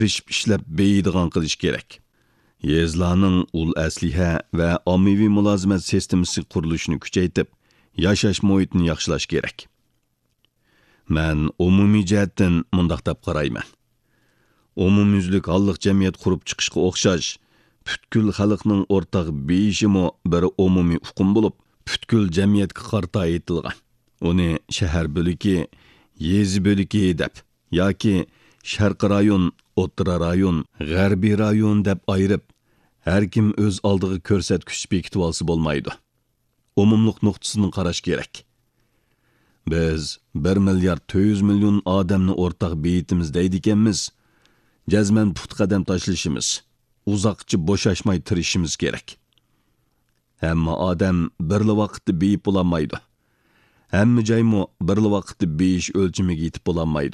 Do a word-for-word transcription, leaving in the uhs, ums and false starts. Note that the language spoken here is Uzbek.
tirishib ishlab beydigan qilish kerak. Yezlarning ul asliha va ommaviy mulozimat sistemasi qurilishini kuchaytirib, yashash muhitini yaxshilash kerak. Men umumiy jihatdan mundaq deb qarayman. Umumyuzlik halliq jamiyat qurib chiqishga o'xshash, butkul xalqning o'rtaq beyishimi bir umumiy uqum bo'lib, butkul jamiyatga qarta aytilgan. Uni shahar bo'liki, yezi bo'liki deb yoki sharq rayon, o'rta rayon, g'arbiy rayon deb ayirib, har kim o'z oldiga ko'rsatkich bekitib olsa bo'lmaydi. Umumliq nuqtasini qarash kerak. Biz bir milliard to'rt yuz million odamni o'rtaq beyitimiz deydiganmiz. Jazman put qadam tashlashimiz, uzoqcha bo'shashmay tirishimiz kerak. Hamma odam birli vaqtda beyib bo'lolmaydi. Hamma joymi birli vaqtda beyish o'lchimiga yetib bo'lolmaydi.